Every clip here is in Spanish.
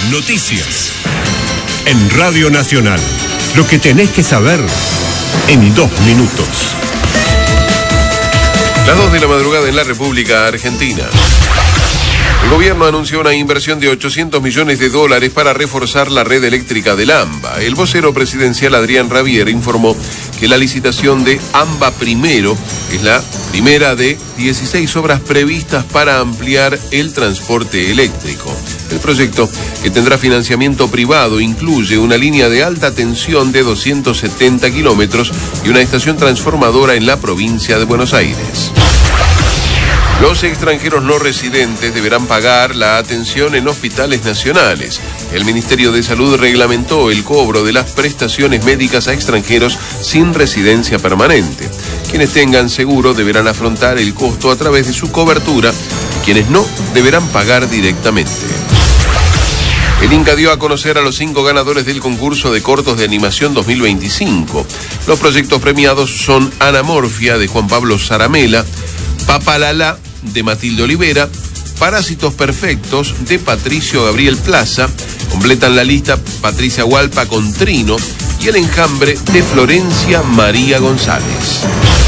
Noticias. En Radio Nacional. Lo que tenés que saber en 2 minutos. Las 2 de la madrugada en la República Argentina. El gobierno anunció una inversión de $800 millones para reforzar la red eléctrica del AMBA. El vocero presidencial Adrián Rabier informó que la licitación de AMBA Primero es la primera de 16 obras previstas para ampliar el transporte eléctrico. El proyecto, que tendrá financiamiento privado, incluye una línea de alta tensión de 270 kilómetros y una estación transformadora en la provincia de Buenos Aires. Los extranjeros no residentes deberán pagar la atención en hospitales nacionales. El Ministerio de Salud reglamentó el cobro de las prestaciones médicas a extranjeros sin residencia permanente. Quienes tengan seguro deberán afrontar el costo a través de su cobertura, quienes no deberán pagar directamente. El Inca dio a conocer a los 5 ganadores del concurso de cortos de animación 2025. Los proyectos premiados son Anamorfia, de Juan Pablo Zaramela, Papalala, de Matilde Olivera, Parásitos Perfectos, de Patricio Gabriel Plaza. Completan la lista Patricia Hualpa con Trino y El Enjambre, de Florencia María González.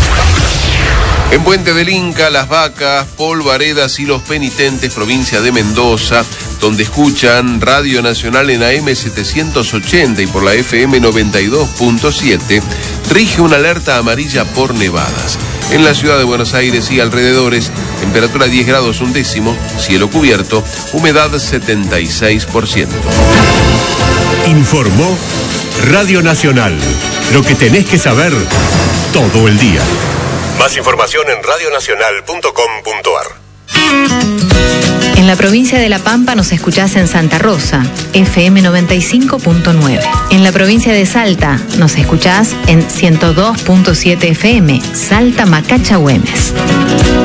En Puente del Inca, Las Vacas, Polvaredas y Los Penitentes, provincia de Mendoza, donde escuchan Radio Nacional en AM 780 y por la FM 92.7, rige una alerta amarilla por nevadas. En la ciudad de Buenos Aires y alrededores, temperatura 10 grados 1 décimo, cielo cubierto, humedad 76%. Informó Radio Nacional. Lo que tenés que saber todo el día. Más información en radionacional.com.ar. En la provincia de La Pampa nos escuchás en Santa Rosa, FM 95.9. En la provincia de Salta nos escuchás en 102.7 FM, Salta Macacha Güemes.